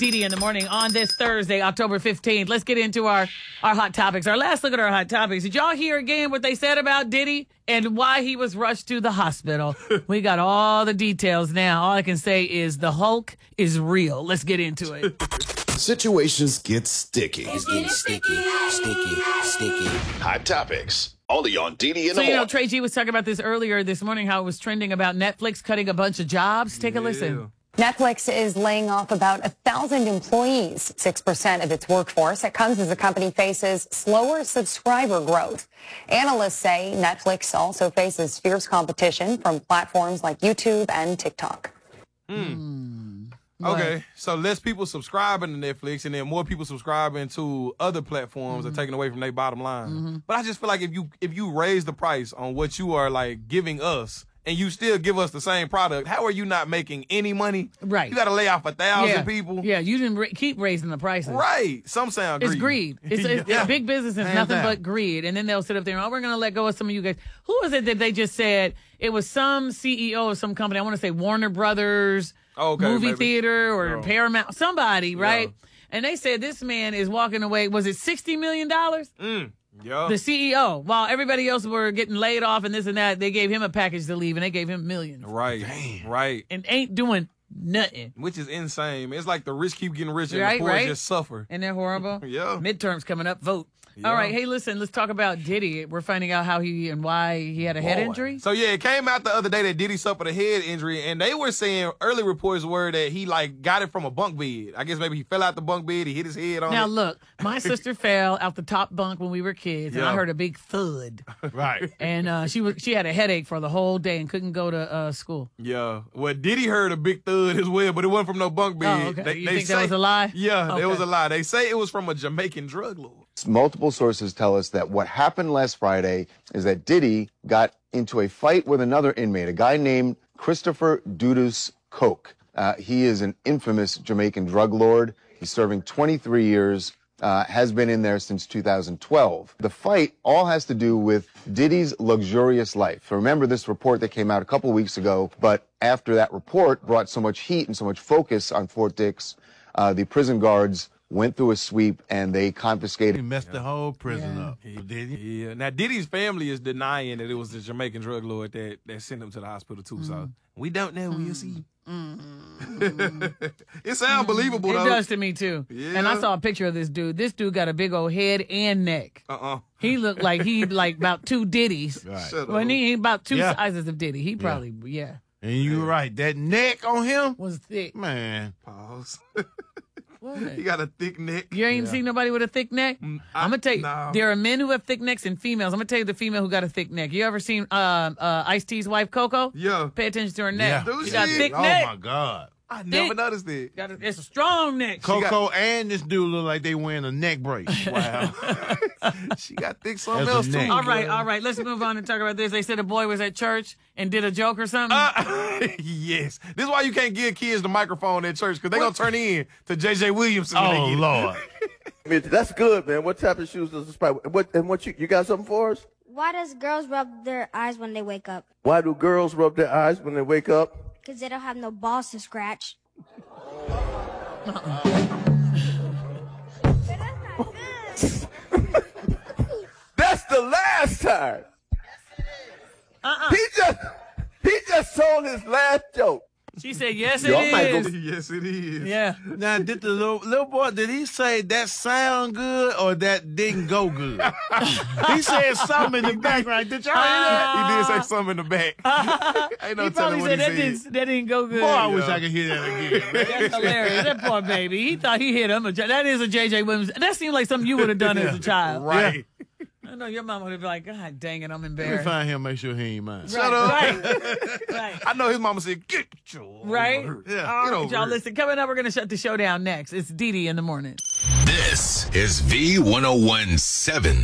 DD in the morning on this Thursday, October 15th. Let's get into our hot topics. Our last look at our hot topics. Did y'all hear again what they said about Diddy and why he was rushed to the hospital? We got all the details now. All I can say is the Hulk is real. Let's get into it. Situations get sticky. It's getting sticky. Hot topics. Only on DD in the So, morning. Trey G was talking about this earlier this morning, how it was trending about Netflix cutting a bunch of jobs. Take a listen. Netflix is laying off about 1,000 employees, 6% of its workforce. It comes as the company faces slower subscriber growth. Analysts say Netflix also faces fierce competition from platforms like YouTube and TikTok. Okay, so less people subscribing to Netflix, and then more people subscribing to other platforms are taking away from their bottom line. But I just feel like if you raise the price on what you are like giving us, and you still give us the same product, how are you not making any money? Right. You got to lay off 1,000 people. Yeah, you didn't keep raising the prices. Right. Some sound It's greed. It's Yeah. big business is Hands nothing down. but greed. And then they'll sit up there and, we're going to let go of some of you guys. Who was it that they just said? It was some CEO of some company. I want to say Warner Brothers, movie maybe. theater, or Yeah. Paramount, somebody, right? Yeah. And they said this man is walking away. Was it $60 million? Yeah. The CEO, while everybody else were getting laid off and this and that, they gave him a package to leave and they gave him millions. Right. Right. And ain't doing nothing. Which is insane. It's like the rich keep getting richer and Right, the poor right. just suffer. Isn't that horrible? Yeah. Midterms coming up. Vote. Yeah. All right. Hey, listen, let's talk about Diddy. We're finding out how he and why he had a head injury. So, yeah, it came out the other day that Diddy suffered a head injury, and they were saying, early reports were that he, got it from a bunk bed. I guess maybe he fell out the bunk bed, he hit his head on Now, it. look, my sister fell out the top bunk when we were kids, and I Yeah. heard a big thud. Right. And she had a headache for the whole day and couldn't go to school. Yeah. Well, Diddy heard a big thud as well, but it wasn't from no bunk bed. Oh, okay. You think that was a lie? Yeah, Okay. it was a lie. They say it was from a Jamaican drug lord. Multiple sources tell us that what happened last Friday is that Diddy got into a fight with another inmate, a guy named Christopher Dudus Koch. He is an infamous Jamaican drug lord. He's serving 23 years, has been in there since 2012. The fight all has to do with Diddy's luxurious life. So remember this report that came out a couple weeks ago, but after that report brought so much heat and so much focus on Fort Dix, the prison guards went through a sweep and they He confiscated. messed the whole prison up. Did he? Yeah. Now, Diddy's family is denying that it was the Jamaican drug lord that sent him to the hospital, too. So we don't know. We'll see. It sounds believable, It though. does to me, too. Yeah. And I saw a picture of this dude. This dude got a big old head and neck. He looked like he about two Diddies. Right. Shut Well, up. he about two Yeah. sizes of Diddy. He probably, And you're right. That neck on him, was thick. man. Pause. What? He got a thick neck. You ain't seen nobody with a thick neck? I'm gonna tell you, no. there are men who have thick necks and females. I'm gonna tell you the female who got a thick neck. You ever seen Ice-T's wife Coco? Yeah. Pay attention to her neck. Yeah. Do She got a she? thick Oh neck. my God. I never Thick. noticed it. It's a strong neck. Coco and this dude look like they wearing a neck brace. Wow. She got thick something That's a else, too. neck. All right. Let's move on and talk about this. They said a boy was at church and did a joke or something. Yes. This is why you can't give kids the microphone at church, because they're going to turn in to J.J. Williamson. when they Oh get it. Lord. I mean, that's good, man. What type of shoes does this buy? What you got something for us? Why does girls rub their eyes when they wake up? Why do girls rub their eyes when they wake up? Because they don't have no balls to scratch. That's the last time. He just told his last joke. She said, yes, Y'all it might go- is. Yes, it is. Yeah. Now, did the little boy, did he say that sound good or that didn't go good? He said something in the background. Did y'all hear that? He did say something in the back. Ain't no He telling probably what said he said. that didn't go good. Boy, I wish I could hear that again, man. That's hilarious. That poor baby. He thought he hit him. That is a J.J. Williams. That seemed like something you would have done as a child. Right. I know your mom would have been like, God dang it, I'm Let me embarrassed. find him, make sure he ain't mine. Shut up. Right. I know his mama said, get your Right? over. Yeah. All Get right, over y'all, it. listen. Coming up, we're going to shut the show down next. It's Dee Dee in the morning. This is V1017.